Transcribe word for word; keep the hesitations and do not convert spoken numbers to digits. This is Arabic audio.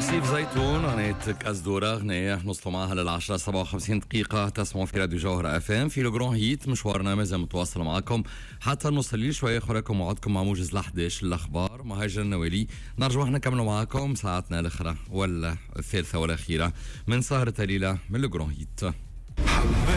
سيف زيتون أغنية كأس دورة، أغنية نوصلوا معها للعشرة سبعة وخمسين دقيقة. تسمعوا في راديو جوهر اف ام في لجرون هيت. مشوارنا ما زال متواصل معكم حتى نوصل لي شوية خليكم موعدكم مع موجز الأحداش الأخبار. مهاجر النوالي نرجو احنا نكملوا معكم ساعتنا الأخرى ولا الثالثة والأخيرة من سهرة ليلة من لجرون هيت.